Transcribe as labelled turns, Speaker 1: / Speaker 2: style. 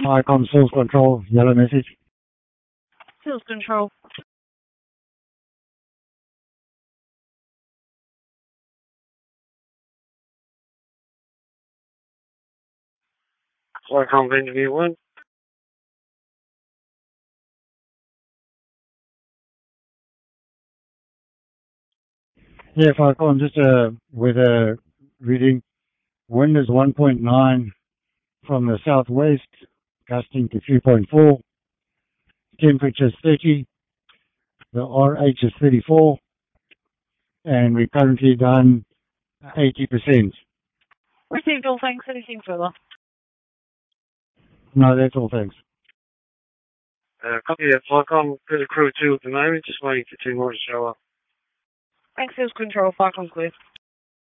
Speaker 1: Icon Sales Control, yellow message.
Speaker 2: Sales Control.
Speaker 3: Icon Benjamin 1.
Speaker 1: Yeah, Icon, just weather reading. Wind is 1.9 from the southwest, gusting to 3.4. Temperature is 30. The RH is 34. And we're currently done 80%.
Speaker 2: Received all, thanks. Anything further?
Speaker 1: No, that's all, thanks.
Speaker 3: Copy that, Icon. Good crew 2 at the moment, just waiting for 2 more to show up.
Speaker 2: Thanks, Sales Control. Icon clear.